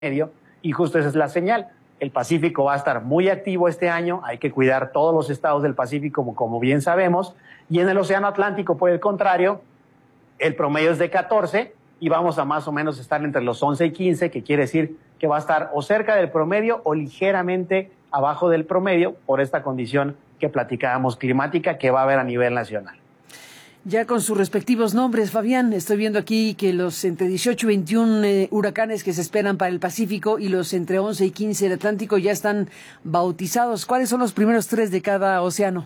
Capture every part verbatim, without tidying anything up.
medio, y justo esa es la señal. El Pacífico va a estar muy activo este año, hay que cuidar todos los estados del Pacífico, como, como bien sabemos, y en el Océano Atlántico, por el contrario, el promedio es de catorce, y vamos a más o menos estar entre los once y quince, que quiere decir que va a estar o cerca del promedio o ligeramente abajo del promedio por esta condición que platicábamos climática que va a haber a nivel nacional. Ya con sus respectivos nombres, Fabián, estoy viendo aquí que los entre dieciocho y veintiún eh, huracanes que se esperan para el Pacífico y los entre once y quince del Atlántico ya están bautizados. ¿Cuáles son los primeros tres de cada océano?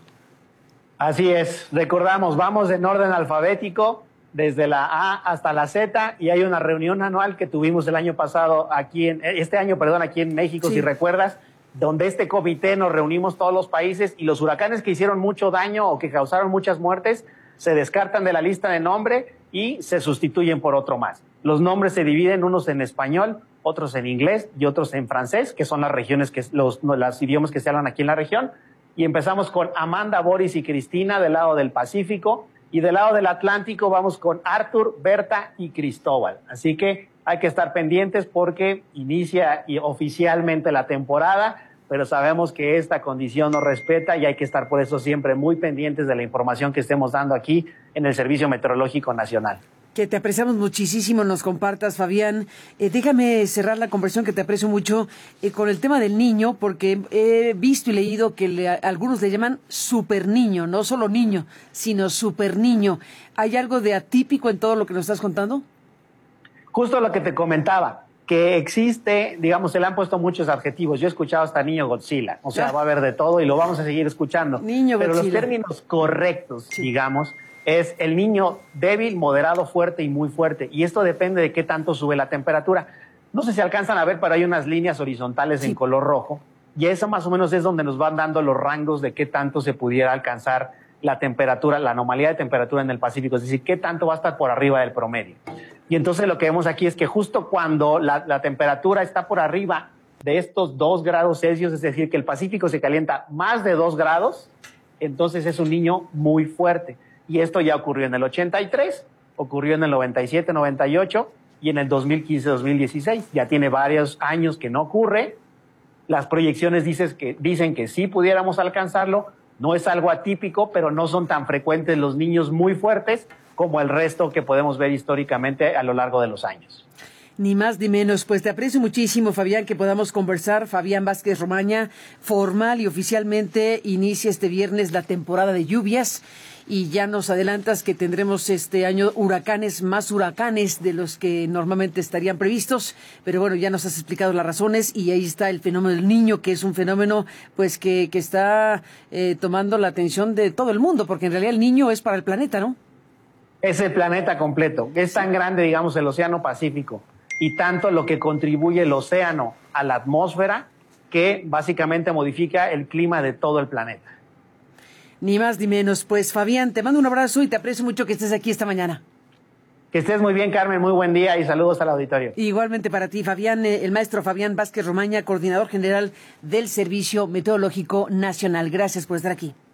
Así es, recordamos, vamos en orden alfabético, desde la A hasta la Z, y hay una reunión anual que tuvimos el año pasado aquí, en, este año, perdón, aquí en México, sí, si recuerdas, donde este comité nos reunimos todos los países y los huracanes que hicieron mucho daño o que causaron muchas muertes se descartan de la lista de nombre y se sustituyen por otro más. Los nombres se dividen, unos en español, otros en inglés y otros en francés, que son las regiones que los, los idiomas que se hablan aquí en la región. Y empezamos con Amanda, Boris y Cristina del lado del Pacífico, y del lado del Atlántico vamos con Arthur, Berta y Cristóbal. Así que hay que estar pendientes porque inicia y oficialmente la temporada, pero sabemos que esta condición nos respeta y hay que estar por eso siempre muy pendientes de la información que estemos dando aquí en el Servicio Meteorológico Nacional. Que te apreciamos muchísimo, nos compartas, Fabián. Eh, déjame cerrar la conversación, que te aprecio mucho, eh, con el tema del niño, porque he visto y leído que le, algunos le llaman super niño, no solo niño, sino super niño. ¿Hay algo de atípico en todo lo que nos estás contando? Justo lo que te comentaba, que existe, digamos, se le han puesto muchos adjetivos. Yo he escuchado hasta niño Godzilla, o sea, ah. va a haber de todo y lo vamos a seguir escuchando. Niño Pero Godzilla. Los términos correctos, sí, digamos, es el niño débil, moderado, fuerte y muy fuerte. Y esto depende de qué tanto sube la temperatura. No sé si alcanzan a ver, pero hay unas líneas horizontales sí. en color rojo. Y eso más o menos es donde nos van dando los rangos de qué tanto se pudiera alcanzar la temperatura, la anomalía de temperatura en el Pacífico. Es decir, qué tanto va a estar por arriba del promedio. Y entonces lo que vemos aquí es que justo cuando la, la temperatura está por arriba de estos dos grados Celsius, es decir, que el Pacífico se calienta más de dos grados, entonces es un niño muy fuerte. Y esto ya ocurrió en el ochenta y tres, ocurrió en el noventa y siete, noventa y ocho y en el dos mil quince, dos mil dieciséis. Ya tiene varios años que no ocurre. Las proyecciones dices que, dicen que sí pudiéramos alcanzarlo. No es algo atípico, pero no son tan frecuentes los niños muy fuertes como el resto que podemos ver históricamente a lo largo de los años. Ni más ni menos. Pues te aprecio muchísimo, Fabián, que podamos conversar. Fabián Vázquez Romaña, formal y oficialmente inicia este viernes la temporada de lluvias y ya nos adelantas que tendremos este año huracanes, más huracanes de los que normalmente estarían previstos, pero bueno, ya nos has explicado las razones y ahí está el fenómeno del Niño, que es un fenómeno pues que, que está eh, tomando la atención de todo el mundo, porque en realidad el Niño es para el planeta, ¿no? Es el planeta completo. Es tan grande, digamos, el Océano Pacífico y tanto lo que contribuye el océano a la atmósfera que básicamente modifica el clima de todo el planeta. Ni más ni menos. Pues Fabián, te mando un abrazo y te aprecio mucho que estés aquí esta mañana. Que estés muy bien, Carmen, muy buen día y saludos al auditorio. Igualmente para ti, Fabián, el maestro Fabián Vázquez Romaña, coordinador general del Servicio Meteorológico Nacional. Gracias por estar aquí.